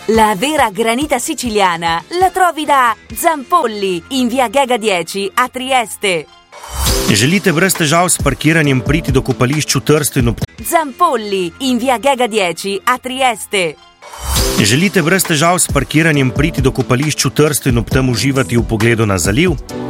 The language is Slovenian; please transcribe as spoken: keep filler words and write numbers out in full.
La vera granita siciliana la trovi da Zampolli in via Gega dieci a Trieste. Želite brez težav s parkiranjem priti do kopališč v Trstu in ob... Zampolli in via Gega dieci a Trieste. Želite brez težav s parkiranjem priti do kopališč v Trstu in ob tem uživati v pogledu na zaliv?